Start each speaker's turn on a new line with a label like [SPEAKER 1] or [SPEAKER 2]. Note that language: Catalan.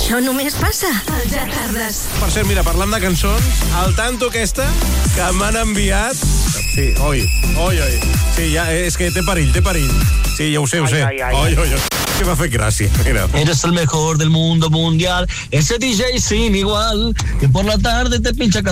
[SPEAKER 1] Això només passa al Ja Tardes.
[SPEAKER 2] Per cert, mira, parlant de cançons, al tanto aquesta que m'han enviat... Sí, oi. Sí, ja, és que té perill. Sí, ja ho sé. Oi. Que m'ha fet gràcia, mira.
[SPEAKER 3] Eres el mejor del mundo mundial, ese DJ sin igual, que por la tarde te pincha